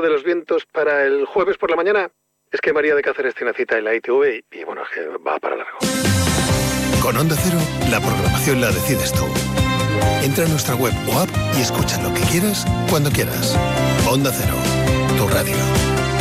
de los vientos para el jueves por la mañana. Es que María de Cáceres tiene cita en la ITV y bueno, es que va para largo. Con Onda Cero, la programación la decides tú. Entra a nuestra web o app y escucha lo que quieras, cuando quieras. Onda Cero, tu radio.